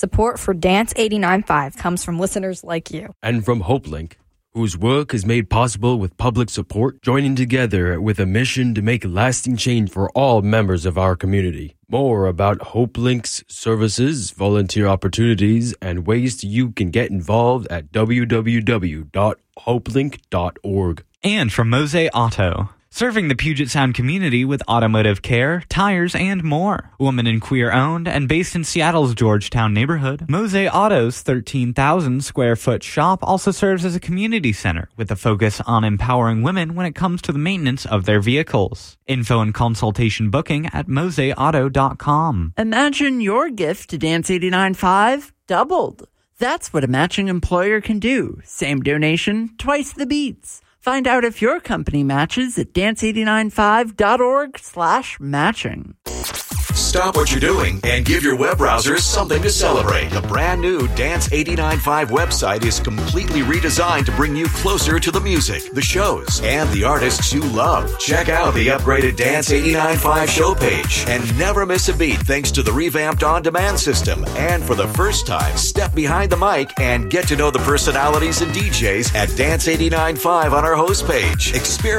Support for Dance 89.5 comes from listeners like you. And from HopeLink, whose work is made possible with public support, joining together with a mission to make lasting change for all members of our community. More about HopeLink's services, volunteer opportunities, and ways you can get involved at www.hopelink.org. And from Mose Auto, serving the Puget Sound community with automotive care, tires, and more. Woman and queer owned and based in Seattle's Georgetown neighborhood, Mose Auto's 13,000 square foot shop also serves as a community center with a focus on empowering women when it comes to the maintenance of their vehicles. Info and consultation booking at moseauto.com. Imagine your gift to Dance 89.5 doubled. That's what a matching employer can do. Same donation, twice the beats. Find out if your company matches at dance895.org/matching. Stop what you're doing and give your web browsers something to celebrate. The brand new Dance 89.5 website is completely redesigned to bring you closer to the music, the shows, and the artists you love. Check out the upgraded Dance 89.5 show page and never miss a beat thanks to the revamped on-demand system. And for the first time, step behind the mic and get to know the personalities and DJs at Dance 89.5 on our host page. Experience